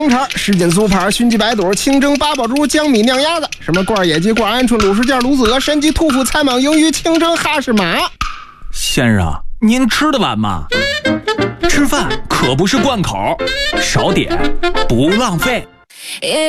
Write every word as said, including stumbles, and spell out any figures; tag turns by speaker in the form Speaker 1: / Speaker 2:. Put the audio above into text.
Speaker 1: 肠、什锦酥盘、熏鸡白肚、清蒸八宝猪、江米酿鸭子，什么罐野鸡、罐鹌鹑、卤什件、卤子鹅、山鸡、兔脯、菜蟒、鱿鱼、清蒸哈士马。
Speaker 2: 先生，您吃得完吗？吃饭可不是贯口，少点不浪费。